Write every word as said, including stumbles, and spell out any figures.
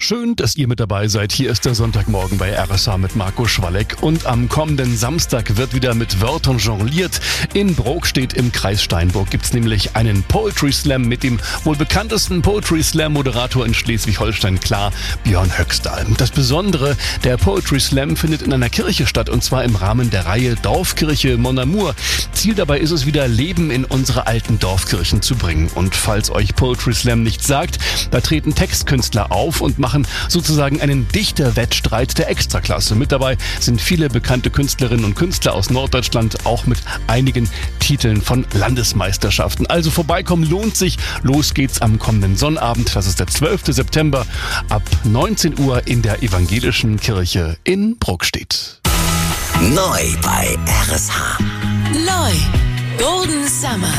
Schön, dass ihr mit dabei seid. Hier ist der Sonntagmorgen bei R S H mit Marco Schwalleck. Und am kommenden Samstag wird wieder mit Wörtern jongliert. In Brokstedt im Kreis Steinburg gibt's nämlich einen Poetry Slam mit dem wohl bekanntesten Poetry Slam Moderator in Schleswig-Holstein, klar, Björn Höxter. Das Besondere, der Poetry Slam findet in einer Kirche statt, und zwar im Rahmen der Reihe Dorfkirche Mon Amour. Ziel dabei ist es wieder, Leben in unsere alten Dorfkirchen zu bringen. Und falls euch Poetry Slam nichts sagt, da treten Textkünstler auf und machen sozusagen einen Dichterwettstreit der Extraklasse. Mit dabei sind viele bekannte Künstlerinnen und Künstler aus Norddeutschland, auch mit einigen Titeln von Landesmeisterschaften. Also vorbeikommen lohnt sich. Los geht's am kommenden Sonnabend, das ist der zwölfte September, ab neunzehn Uhr in der Evangelischen Kirche in Brokstedt. Neu bei R S H. Neu. Golden Summer.